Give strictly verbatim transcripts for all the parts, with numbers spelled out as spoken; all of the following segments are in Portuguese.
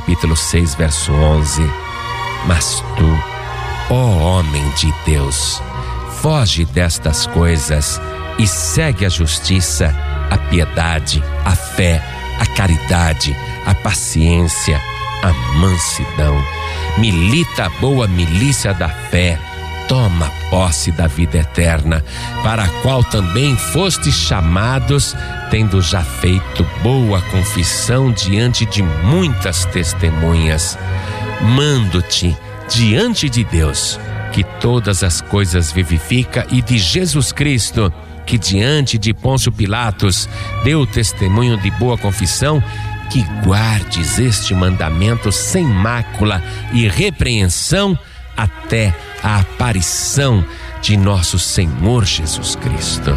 capítulo seis, verso onze. Mas tu, ó homem de Deus, foge destas coisas e segue a justiça, a piedade, a fé, a caridade, a paciência, a mansidão. Milita a boa milícia da fé, toma posse da vida eterna, para a qual também fostes chamados, tendo já feito boa confissão diante de muitas testemunhas. Mando-te diante de Deus, que todas as coisas vivifica, e de Jesus Cristo, que diante de Pôncio Pilatos deu testemunho de boa confissão, que guardes este mandamento sem mácula e repreensão até a aparição de nosso Senhor Jesus Cristo.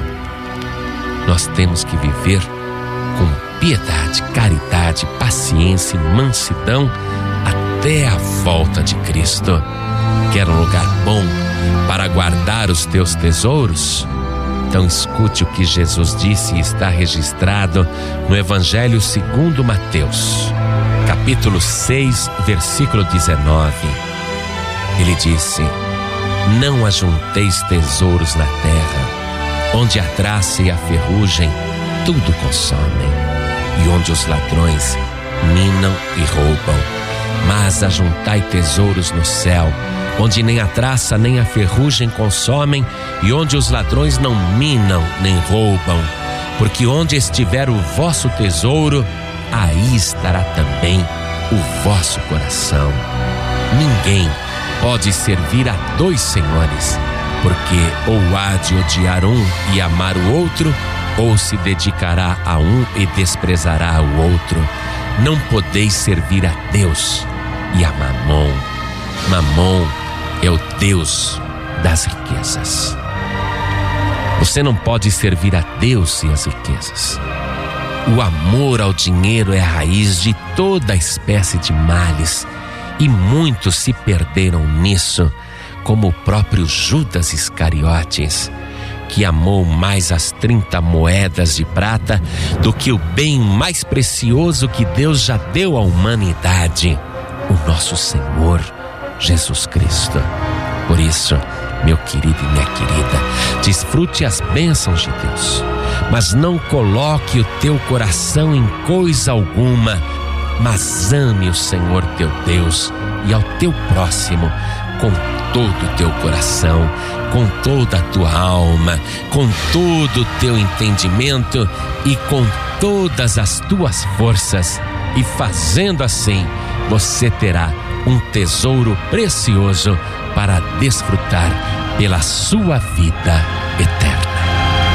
Nós temos que viver com piedade, caridade, paciência e mansidão até a volta de Cristo. Quer um lugar bom para guardar os teus tesouros? Então escute o que Jesus disse e está registrado no Evangelho segundo Mateus, capítulo seis, versículo dezenove. Ele disse: não ajunteis tesouros na terra, onde a traça e a ferrugem tudo consomem, e onde os ladrões minam e roubam. Mas ajuntai tesouros no céu, onde nem a traça nem a ferrugem consomem, e onde os ladrões não minam nem roubam. Porque onde estiver o vosso tesouro, aí estará também o vosso coração. Ninguém pode servir a dois senhores, porque ou há de odiar um e amar o outro, ou se dedicará a um e desprezará o outro. Não podeis servir a Deus e a Mamon. Mamon é o Deus das riquezas. Você não pode servir a Deus e as riquezas. O amor ao dinheiro é a raiz de toda espécie de males, e muitos se perderam nisso, como o próprio Judas Iscariotes, que amou mais as trinta moedas de prata do que o bem mais precioso que Deus já deu à humanidade, o nosso Senhor Jesus Cristo. Por isso, meu querido e minha querida, desfrute as bênçãos de Deus, mas não coloque o teu coração em coisa alguma, mas ame o Senhor teu Deus e ao teu próximo com todo o teu coração, com toda a tua alma, com todo o teu entendimento e com todas as tuas forças. E fazendo assim, você terá um tesouro precioso para desfrutar pela sua vida.